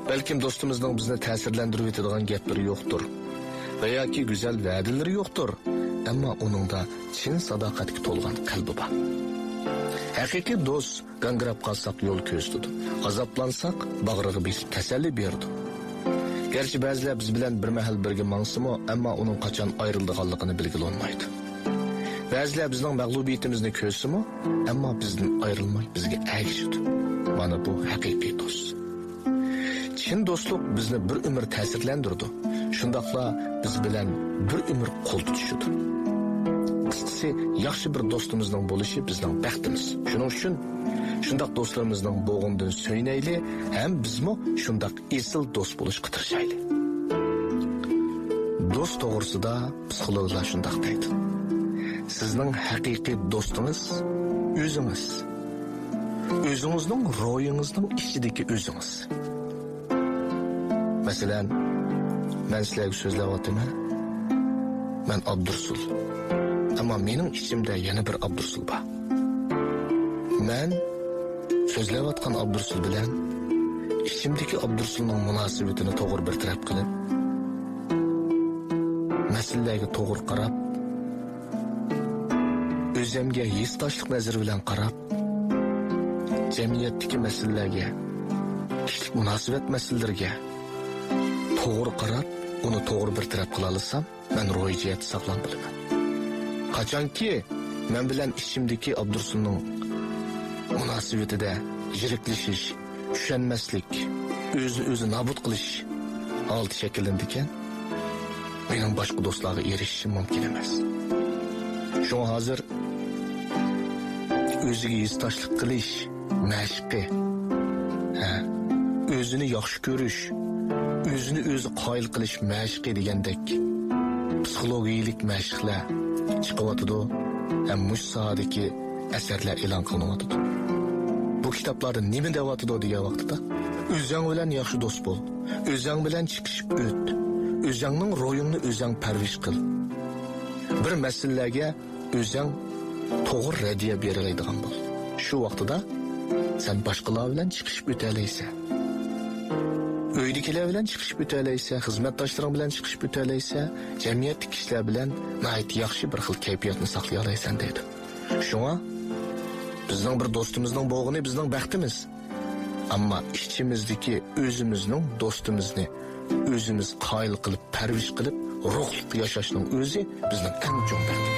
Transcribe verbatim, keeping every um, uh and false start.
Balkim do'stimizning bizni ta'sirlantirib etadigan gaplari yo'qdir. Va yoki go'zal va'dalari yo'qdir. Ammo uningda chin sadoqatga to'lgan qalbi bor. Haqiqiy do'st gangrab qolsak yo'l ko'rsatdi. Azoblansak bag'riga besib tasalli berdi. Gerçi ba'zilar biz bilan bir mahal birga mangsimi, ammo uning qachon ayrilganligini bilgili olmaydi. Ba'zilar bizning mag'lubiyatimizni ko'rsimi, ammo bizdan ayrilmay bizga ergashadi. Mana bu haqiqiy do'st. Chin do'stlik bizni bir umr ta'sirlantirdi. Shundaqla biz bilan bir umr qo'l tutishdi. Qisqasi, yaxshi bir do'stimizning bo'lishi bizning baxtimiz. Shuning uchun shundaq do'stlarimizning bo'g'indan so'ynayli, ham bizmo shundaq esil do'st bo'lishga tirishayli. Do'st to'g'risida psixologlar shundaq deydi. Sizning haqiqiy do'stingiz o'zingiz. O'zingizning ro'yingizning ichidagi o'zingiz. Masalan, men sizlarga so'zlayapman. Men Abdursul. Ammo mening ichimda yana bir Abdursul bor. Men so'zlayotgan Abdursul bilan ichimdagi Abdursulning munosabatini to'g'ri bir taraf qilib, masalalarga to'g'ri qarab, o'zimga yesdoshlik nazari bilan qarab, jamiyatdagi masalalarga, kishilik munosabat masalalariga to'g'ri qarab, uni to'g'ri bir taraf qila olsam, men ro'yijat saqlam bo'laman. Qachonki men bilan ichimdagi Abdursulning munosabatida yiriklishish, tushunmaslik, o'zni o'zi nobud qilish holati shakllandi ekan, mening boshqa do'stlarga erishishim mumkin emas. Shunga hozir o'ziga yesdoshlik qilish, mashqi, ha, o'zini yaxshi ko'rish, o'zini o'zi qoyil qilish mashqi degandek psixologiyalik mashqlar chiqyotdi, ham mush sohadagi asarlar e'lon qilinyapti. Bu kitoblarda nima deyapti degan vaqtda o'zing bilan yaxshi do'st bo'l, o'zing bilan chiqishib o't, o'zingning ro'yingni o'zing parvish qil. Bir masalalarga o'zing to'g'ri radiya beradigan bo'l. Shu vaqtida sen boshqalar bilan chiqishib o'talaysan. Uydagilar bilan chiqishib o'talaysan, xizmatdoshlaring bilan chiqishib o'talaysan, jamiyatdagi kishilar bilan nihoyat yaxshi bir xil kayfiyatni saqlay olaysan deydi. Shunga bizning bir do'stimizning bo'g'ini bizning baxtimiz. Ammo ichimizdagi o'zimizning do'stimizni o'zimiz qoyil qilib, parvish qilib, ruhli yashashning o'zi bizning eng chong baxtimiz.